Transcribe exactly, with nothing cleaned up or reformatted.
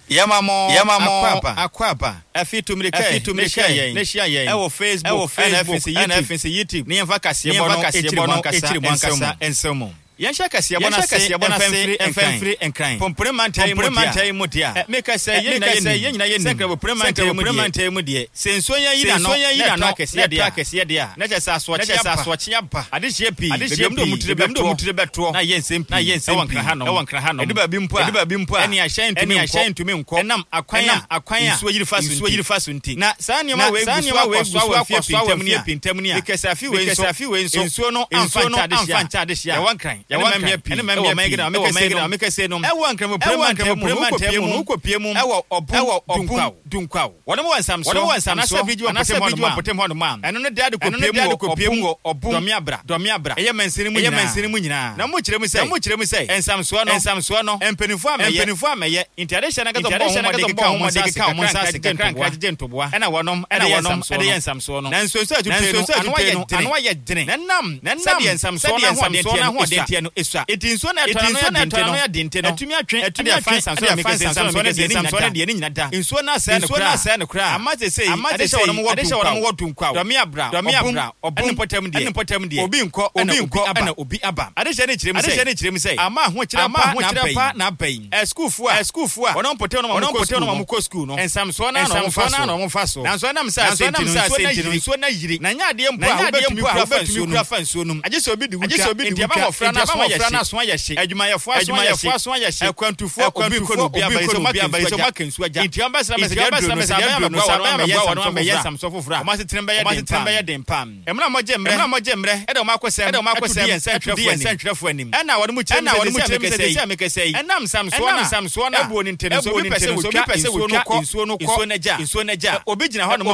Yamamo Yamamo akwapa akwapa afitu mirika afitu mirika yen neshia yen ewo Facebook ewo Facebook and F C YouTube ni mfa kase bono echiri bonkasa ensemo Yansha kasi abona se abona se enfree enkran pompremantai pompremantai mudia meka se ye na ye ye nyina ye ni sekre pompremantai pompremantai mudie senso ye yi na no ye na kase ye dia kase ye dia na chesa asoachi na chesa asoachi aba adehye pi bemdo mutire bemdo mutire beto na ye nsem na ye nsem wankra ha no wankra ha no ediba bi mpo ediba bi mpo eni ahyen tumi nko ahyen tumi nko enam akwan a akwan a nsuo yiri faso nsuo yiri faso nti na saa niam we gusu akwa afie pintam ni a kase afie we nso afie we nso nsuo no amfa adehye ya wankran ya wankran ene membe megida megida mekase no e wankran mo premante mo premante mo ukopie mu e wo obu dunkwaw dunkwaw wona mo wansam so wona mo wansam so na sabiji wo potem ho no ma eno ne dade kopie mu obu domiabra domiabra eye mansini mu nyina eye mansini mu nyina na mo kire mu sei na mo kire mu sei ensam so no ensam so no empenifo ameye empenifo ameye interaction na gato bo mo de ka mo nsa se kan kan gentoboa ena wonom ena wonom ede ensam so no na nso so atutwe no anu aye dene na nam na nam ensam so na ho de no esua eti nso na etano no ya dinte no atumi atwe atumi atwe sanso na mekese sanso na de sanso na de nyina da nso na se no kra nso na se no kra amate sei amate sei adesha wono wotu kwa domi abra domi abra obun potem de potem de obi nko obi nko na obi aba adesha ne kirem sei adesha ne kirem sei ama ho kira pa na pa na bayin e school fu a school fu a wono potem no wono potem no mo ko school no ensam so na no fa so na no fa so na so na msa senti no nso na yiri na nya de mpo a obetumi kura fa nsuo no agye so obi di agye so obi di ba hofra na so ya na so ya hye adwumayefo adwumayefo aso ya hye akwantufo obi ko no obi ko no bia ba so makensu agya nti amba sra message adru no sa ba no sa ba ma ya sam so fofura o ma se tremba ya dem tremba ya dem pam emna moje mre emna moje mre e de ma kwese e de ma kwese e sen twefo anim ena wode mu kyerem se se mekese se mekese enam sam so na sam so na ebu oni ntene so bi pese so bi pese wo kwa nsuo no kɔ nsuo na gya nsuo na gya obi gina hɔ no